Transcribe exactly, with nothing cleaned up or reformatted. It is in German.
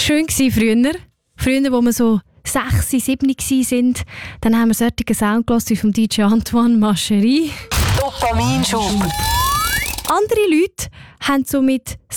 schön gewesen früher. Früher, wo wir so sechs, sieben waren, dann haben wir solche Sound gehört wie vom D J Antoine Mascherie. Dopaminschub. Andere Leute haben so mit